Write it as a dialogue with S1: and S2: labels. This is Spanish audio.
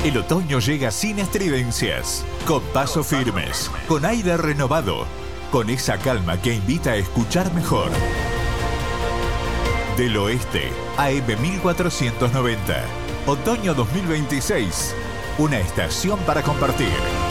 S1: El otoño llega sin estridencias, con pasos firmes, con aire renovado, con esa calma que invita a escuchar mejor. Del Oeste, AM 1490. Otoño 2026. Una estación para compartir.